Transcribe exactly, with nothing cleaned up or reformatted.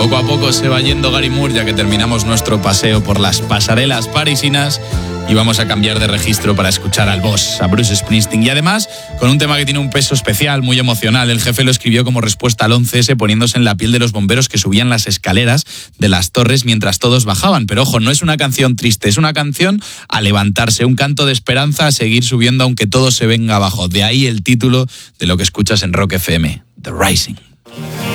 Poco a poco se va yendo Gary Moore, ya que terminamos nuestro paseo por las pasarelas parisinas y vamos a cambiar de registro para escuchar al boss, a Bruce Springsteen. Y además, con un tema que tiene un peso especial, muy emocional. El jefe lo escribió como respuesta al once ese, poniéndose en la piel de los bomberos que subían las escaleras de las torres mientras todos bajaban. Pero ojo, no es una canción triste, es una canción a levantarse, un canto de esperanza a seguir subiendo aunque todo se venga abajo. De ahí el título de lo que escuchas en Rock F M, The Rising.